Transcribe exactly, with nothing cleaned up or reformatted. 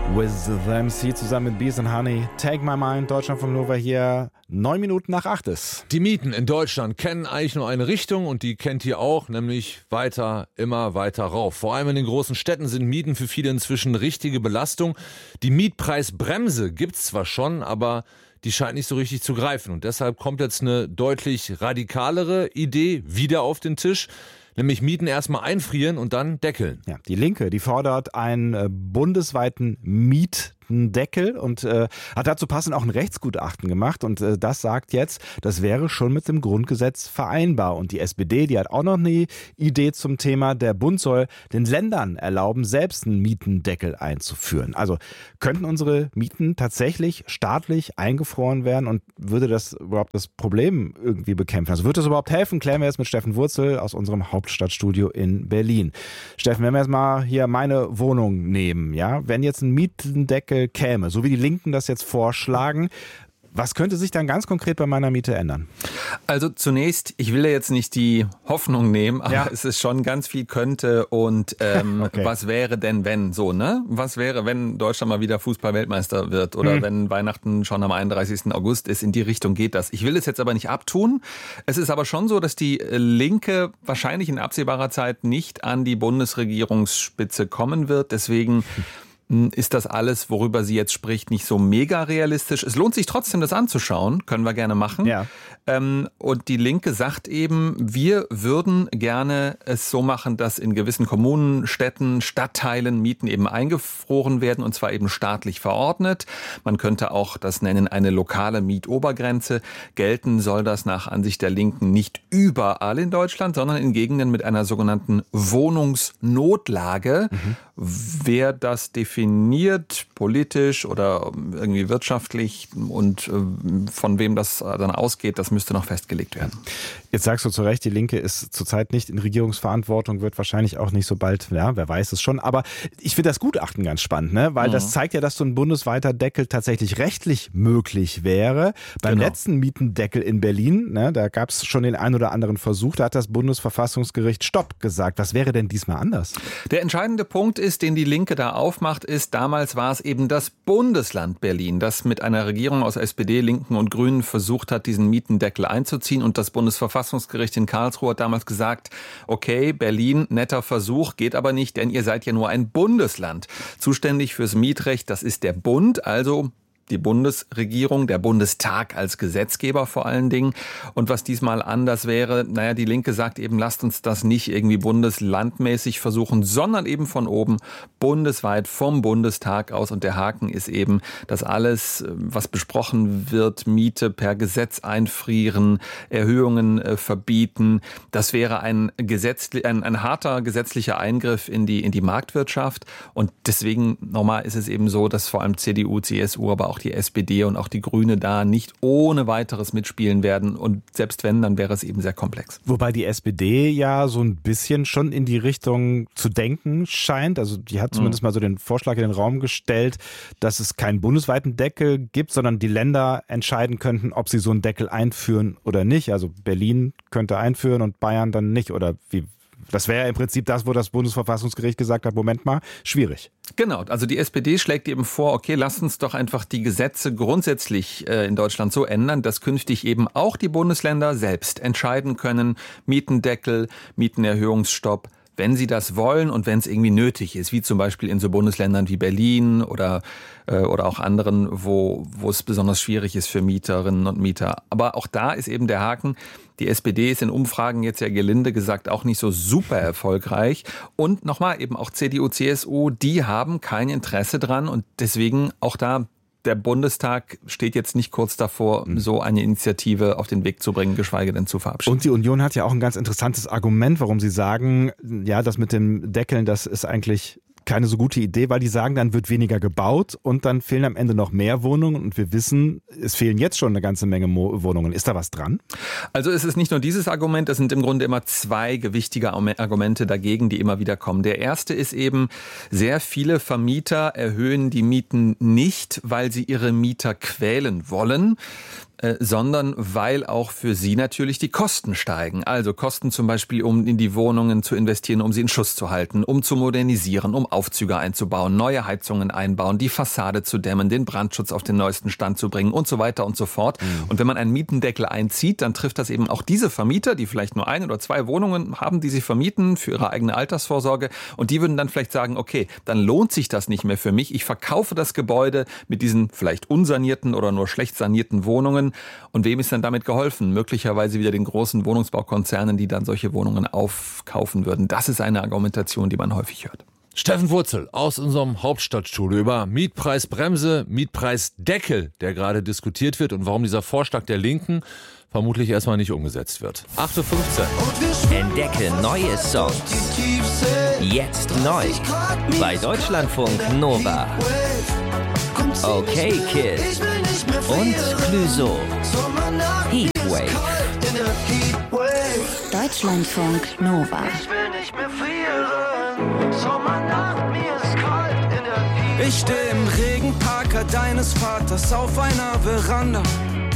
With the M C zusammen mit Bees and Honey. Take My Mind, Deutschlandfunk Nova hier. Neun Minuten nach acht ist. Die Mieten in Deutschland kennen eigentlich nur eine Richtung und die kennt ihr auch, nämlich weiter, immer weiter rauf. Vor allem in den großen Städten sind Mieten für viele inzwischen richtige Belastung. Die Mietpreisbremse gibt's zwar schon, aber die scheint nicht so richtig zu greifen. Und deshalb kommt jetzt eine deutlich radikalere Idee wieder auf den Tisch. Nämlich Mieten erstmal einfrieren und dann deckeln. Ja, die Linke, die fordert einen äh, bundesweiten Mietendeckel und äh, hat dazu passend auch ein Rechtsgutachten gemacht. Und äh, das sagt jetzt, das wäre schon mit dem Grundgesetz vereinbar. Und die S P D, die hat auch noch eine Idee zum Thema. Der Bund soll den Ländern erlauben, selbst einen Mietendeckel einzuführen. Also könnten unsere Mieten tatsächlich staatlich eingefroren werden und würde das überhaupt das Problem irgendwie bekämpfen? Also würde das überhaupt helfen? Klären wir jetzt mit Steffen Wurzel aus unserem Haupt Stadtstudio in Berlin. Steffen, wenn wir jetzt mal hier meine Wohnung nehmen, ja, wenn jetzt ein Mietendeckel käme, so wie die Linken das jetzt vorschlagen, was könnte sich dann ganz konkret bei meiner Miete ändern? Also zunächst, ich will ja jetzt nicht die Hoffnung nehmen, aber ja. es ist schon ganz viel könnte und ähm, okay. Was wäre denn, wenn so, ne? Was wäre, wenn Deutschland mal wieder Fußball-Weltmeister wird oder hm. wenn Weihnachten schon am einunddreißigsten August ist? In die Richtung geht das. Ich will es jetzt aber nicht abtun. Es ist aber schon so, dass die Linke wahrscheinlich in absehbarer Zeit nicht an die Bundesregierungsspitze kommen wird. Deswegen ist das alles, worüber sie jetzt spricht, nicht so mega realistisch. Es lohnt sich trotzdem, das anzuschauen. Können wir gerne machen. Ja. Ähm, und die Linke sagt eben, wir würden gerne es so machen, dass in gewissen Kommunen, Städten, Stadtteilen Mieten eben eingefroren werden und zwar eben staatlich verordnet. Man könnte auch das nennen, eine lokale Mietobergrenze. Gelten soll das nach Ansicht der Linken nicht überall in Deutschland, sondern in Gegenden mit einer sogenannten Wohnungsnotlage. Mhm. Wer das definiert, politisch oder irgendwie wirtschaftlich und äh, von wem das dann ausgeht, das müsste noch festgelegt werden. Jetzt sagst du zu Recht, die Linke ist zurzeit nicht in Regierungsverantwortung, wird wahrscheinlich auch nicht so bald, ja, wer weiß es schon. Aber ich finde das Gutachten ganz spannend, ne? Weil mhm. das zeigt ja, dass so ein bundesweiter Deckel tatsächlich rechtlich möglich wäre. Beim genau. letzten Mietendeckel in Berlin, ne, da gab es schon den einen oder anderen Versuch, da hat das Bundesverfassungsgericht Stopp gesagt. Was wäre denn diesmal anders? Der entscheidende Punkt ist, den die Linke da aufmacht, ist, damals war es eben das Bundesland Berlin, das mit einer Regierung aus S P D, Linken und Grünen versucht hat, diesen Mietendeckel einzuziehen. Und das Bundesverfassungsgericht in Karlsruhe hat damals gesagt, okay, Berlin, netter Versuch, geht aber nicht, denn ihr seid ja nur ein Bundesland. Zuständig fürs Mietrecht, das ist der Bund, also die Bundesregierung, der Bundestag als Gesetzgeber vor allen Dingen. Und was diesmal anders wäre, naja, die Linke sagt eben, lasst uns das nicht irgendwie bundeslandmäßig versuchen, sondern eben von oben bundesweit vom Bundestag aus. Und der Haken ist eben, dass alles, was besprochen wird, Miete per Gesetz einfrieren, Erhöhungen äh, verbieten, das wäre ein, Gesetz, ein, ein harter gesetzlicher Eingriff in die, in die Marktwirtschaft. Und deswegen, nochmal, ist es eben so, dass vor allem C D U, C S U, aber auch die S P D und auch die Grüne da nicht ohne weiteres mitspielen werden. Und selbst wenn, dann wäre es eben sehr komplex. Wobei die S P D ja so ein bisschen schon in die Richtung zu denken scheint. Also die hat zumindest mhm. mal so den Vorschlag in den Raum gestellt, dass es keinen bundesweiten Deckel gibt, sondern die Länder entscheiden könnten, ob sie so einen Deckel einführen oder nicht. Also Berlin könnte einführen und Bayern dann nicht. Oder wie? Das wäre ja im Prinzip das, wo das Bundesverfassungsgericht gesagt hat, Moment mal, schwierig. Genau, also die S P D schlägt eben vor, okay, lasst uns doch einfach die Gesetze grundsätzlich äh, in Deutschland so ändern, dass künftig eben auch die Bundesländer selbst entscheiden können, Mietendeckel, Mietenerhöhungsstopp, wenn sie das wollen und wenn es irgendwie nötig ist, wie zum Beispiel in so Bundesländern wie Berlin oder äh, oder auch anderen, wo wo es besonders schwierig ist für Mieterinnen und Mieter. Aber auch da ist eben der Haken, die S P D ist in Umfragen jetzt ja gelinde gesagt auch nicht so super erfolgreich. Und nochmal eben auch C D U, C S U, die haben kein Interesse dran und deswegen auch da, der Bundestag steht jetzt nicht kurz davor, so eine Initiative auf den Weg zu bringen, geschweige denn zu verabschieden. Und die Union hat ja auch ein ganz interessantes Argument, warum sie sagen, ja, das mit dem Deckeln, das ist eigentlich keine so gute Idee, weil die sagen, dann wird weniger gebaut und dann fehlen am Ende noch mehr Wohnungen und wir wissen, es fehlen jetzt schon eine ganze Menge Mo- Wohnungen. Ist da was dran? Also es ist nicht nur dieses Argument, es sind im Grunde immer zwei gewichtige Argumente dagegen, die immer wieder kommen. Der erste ist eben, sehr viele Vermieter erhöhen die Mieten nicht, weil sie ihre Mieter quälen wollen. Äh, sondern weil auch für sie natürlich die Kosten steigen. Also Kosten zum Beispiel, um in die Wohnungen zu investieren, um sie in Schuss zu halten, um zu modernisieren, um Aufzüge einzubauen, neue Heizungen einbauen, die Fassade zu dämmen, den Brandschutz auf den neuesten Stand zu bringen und so weiter und so fort. Mhm. Und wenn man einen Mietendeckel einzieht, dann trifft das eben auch diese Vermieter, die vielleicht nur ein oder zwei Wohnungen haben, die sie vermieten für ihre eigene Altersvorsorge. Und die würden dann vielleicht sagen, okay, dann lohnt sich das nicht mehr für mich. Ich verkaufe das Gebäude mit diesen vielleicht unsanierten oder nur schlecht sanierten Wohnungen. Und wem ist dann damit geholfen? Möglicherweise wieder den großen Wohnungsbaukonzernen, die dann solche Wohnungen aufkaufen würden. Das ist eine Argumentation, die man häufig hört. Steffen Wurzel aus unserem Hauptstadtstudio über Mietpreisbremse, Mietpreisdeckel, der gerade diskutiert wird und warum dieser Vorschlag der Linken vermutlich erstmal nicht umgesetzt wird. acht Uhr fünfzehn. Entdecke neue Songs. Jetzt neu. Bei Deutschlandfunk Nova. Okay Kid. Und Clouseau. Heatwave. Deutschlandfunk Nova. Ich stehe im Regenparker deines Vaters auf einer Veranda.